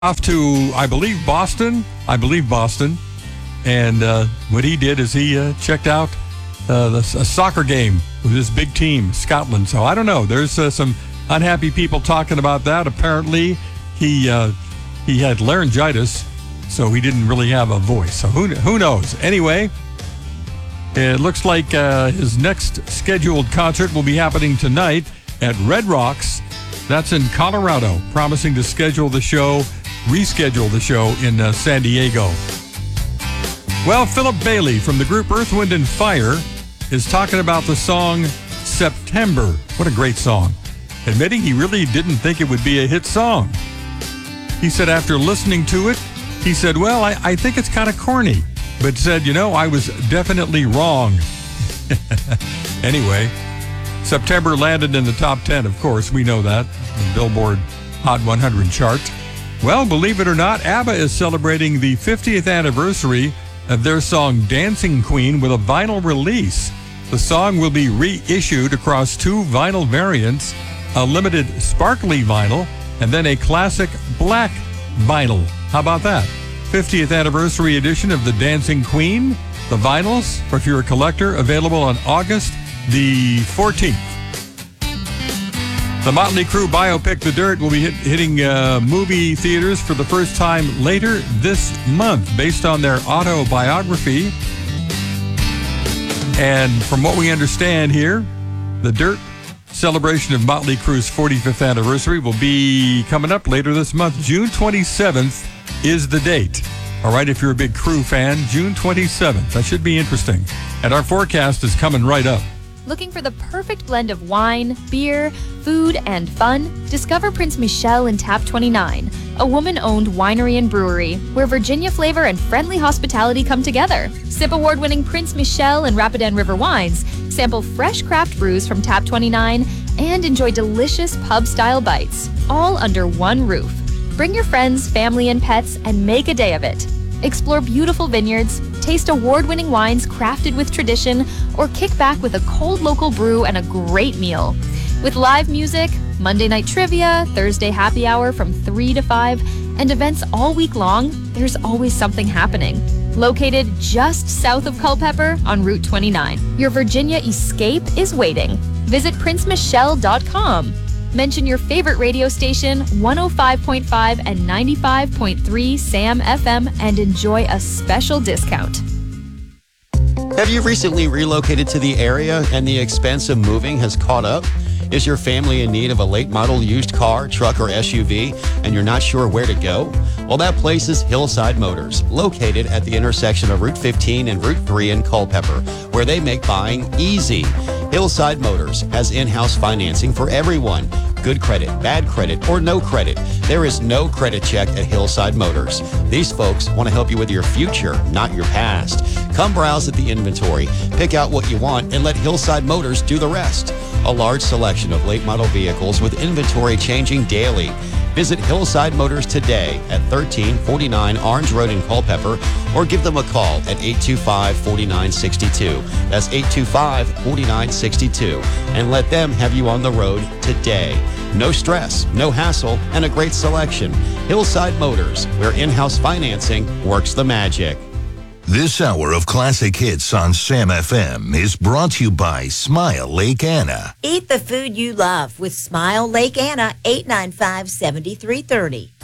off to, I believe Boston. And what he did is he checked out a soccer game with this big team, Scotland. So I don't know. There's some unhappy people talking about that. Apparently, he had laryngitis, so he didn't really have a voice. So who knows? Anyway, it looks like his next scheduled concert will be happening tonight at Red Rocks. That's in Colorado, promising to reschedule the show in San Diego. Well, Philip Bailey from the group Earth, Wind & Fire is talking about the song September. What a great song. Admitting he really didn't think it would be a hit song. He said after listening to it, he said, well, I think it's kind of corny, but said, I was definitely wrong. Anyway, September landed in the top 10, of course. We know that. The Billboard Hot 100 chart. Well, believe it or not, ABBA is celebrating the 50th anniversary of their song Dancing Queen with a vinyl release. The song will be reissued across 2 vinyl variants, a limited sparkly vinyl, and then a classic black vinyl. How about that? 50th anniversary edition of the Dancing Queen, the vinyls, or if you're a collector, available on August the 14th. The Motley Crue biopic, The Dirt, will be hitting movie theaters for the first time later this month, based on their autobiography. And from what we understand here, The Dirt celebration of Motley Crue's 45th anniversary will be coming up later this month. June 27th is the date. All right, if you're a big Crue fan, June 27th. That should be interesting. And our forecast is coming right up. Looking for the perfect blend of wine, beer, food, and fun? Discover Prince Michel in Tap 29, a woman-owned winery and brewery where Virginia flavor and friendly hospitality come together. Sip award-winning Prince Michel and Rapidan River wines, sample fresh craft brews from Tap 29, and enjoy delicious pub-style bites, all under one roof. Bring your friends, family, and pets and make a day of it. Explore beautiful vineyards, taste award-winning wines crafted with tradition, or kick back with a cold local brew and a great meal. With live music, Monday night trivia, Thursday happy hour from 3 to 5, and events all week long, there's always something happening. Located just south of Culpeper on Route 29, your Virginia escape is waiting. Visit princemichel.com. Mention your favorite radio station, 105.5 and 95.3 SAM FM, and enjoy a special discount. Have you recently relocated to the area and the expense of moving has caught up? Is your family in need of a late model used car, truck, or SUV, and you're not sure where to go? Well, that place is Hillside Motors, located at the intersection of Route 15 and Route 3 in Culpeper, where they make buying easy. Hillside Motors has in-house financing for everyone. Good credit, bad credit, or no credit. There is no credit check at Hillside Motors. These folks want to help you with your future, not your past. Come browse at the inventory, pick out what you want, and let Hillside Motors do the rest. A large selection of late model vehicles with inventory changing daily. Visit Hillside Motors today at 1349 Orange Road in Culpeper, or give them a call at 825-4962. That's 825-4962. And let them have you on the road today. No stress, no hassle, and a great selection. Hillside Motors, where in-house financing works the magic. This hour of classic hits on SAM FM is brought to you by Smile Lake Anna. Eat the food you love with Smile Lake Anna, 895-7330.